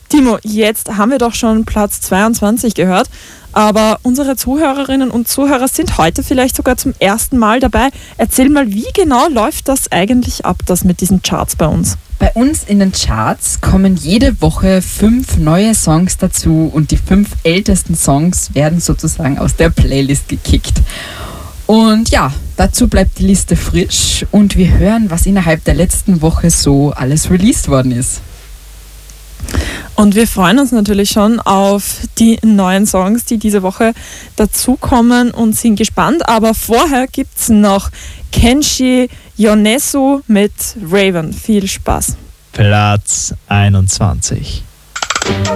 Timo, jetzt haben wir doch schon Platz 22 gehört, aber unsere Zuhörerinnen und Zuhörer sind heute vielleicht sogar zum ersten Mal dabei. Erzähl mal, wie genau läuft das eigentlich ab, das mit diesen Charts bei uns? Bei uns in den Charts kommen jede Woche 5 neue Songs dazu und die 5 ältesten Songs werden sozusagen aus der Playlist gekickt. Und ja, dazu bleibt die Liste frisch und wir hören, was innerhalb der letzten Woche so alles released worden ist. Und wir freuen uns natürlich schon auf die neuen Songs, die diese Woche dazukommen und sind gespannt. Aber vorher gibt es noch Kenshi Yonezu mit Raven. Viel Spaß. Platz 21.